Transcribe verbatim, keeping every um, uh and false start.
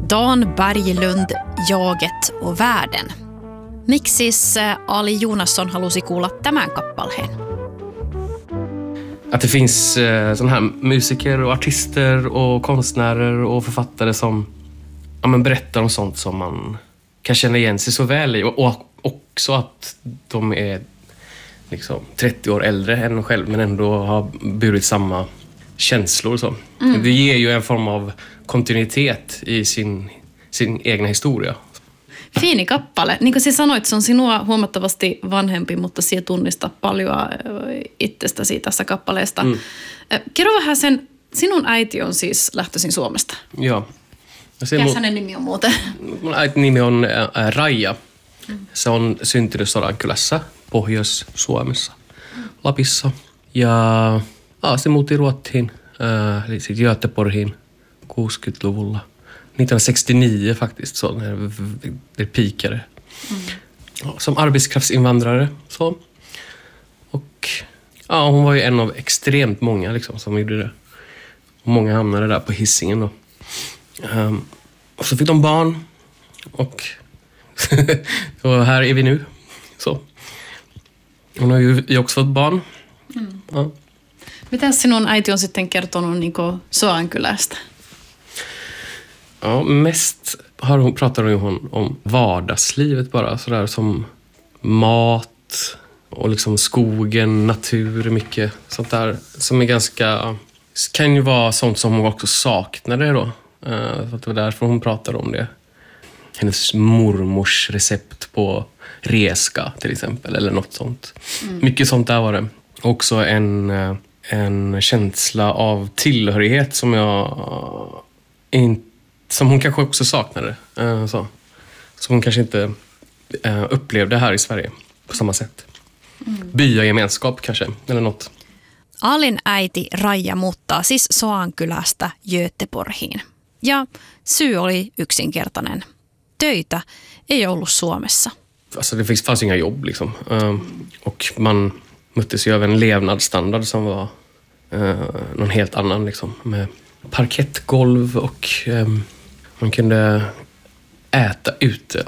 Dan Berglund, Jaget och världen. Miksis Ali Jonasson halusi kuulla tämän kappaleen. Att det finns eh, såna här musiker och artister och konstnärer och författare som ja, men berättar om sånt som man kan känna igen sig så väl i. Och, och också att de är liksom trettio år äldre än en själv men ändå har burit samma känslor. Så. Mm. Det ger ju en form av kontinuitet i sin, sin egna historia. Fiini kappale. Niin kuin sä sanoit, se on sinua huomattavasti vanhempi, mutta sinä tunnistat paljon itsestäsi tässä kappaleesta. Mm. Kerro vähän sen, sinun äiti on siis lähtöisin Suomesta. Joo. Mikä mun, hänen nimi on muuten? Mun äiti nimi on ä, Raija. Mm. Se on syntynyt Sodankylässä, Pohjois-Suomessa, mm. Lapissa. Ja aa, se muutti Ruottiin, äh, eli sitten Göteborgiin kuusikymmentäluvulla. nittonhundrasextionio faktiskt, så när det pikade. Mm. Ja, som arbetskraftsinvandrare. Så. Och ja, hon var ju en av extremt många liksom, som gjorde det. Och många hamnade där på Hisingen då. Um, och så fick de barn. Och, och här är vi nu. Så. Hon har ju också fått barn. Mm. Ja. Mitä sinun äiti on sitten kertonut niin kuin Sodankylästä? Ja, mest har hon, pratar hon om vardagslivet bara. Sådär som mat och liksom skogen, natur, mycket sånt där. Som är ganska, kan ju vara sånt som hon också saknade då. Uh, det var därför hon pratade om det. Hennes mormors recept på reska till exempel, eller något sånt. Mm. Mycket sånt där var det. Också en, en känsla av tillhörighet som jag inte som hon kanske också saknade. Uh, så. Som hon kanske inte uh, upplevde här i Sverige på samma sätt. Mm. Byagemenskap kanske, eller något. Alin äiti Raija muuttaa siis Sodankylästä Göteborgiin. Ja syy oli yksinkertainen. Töitä ei ollut Suomessa. Alltså det fanns, fanns inga jobb liksom. Uh, och man möttes ju av en levnadsstandard som var uh, någon helt annan liksom. Med parkettgolv och um, man kunde äta ute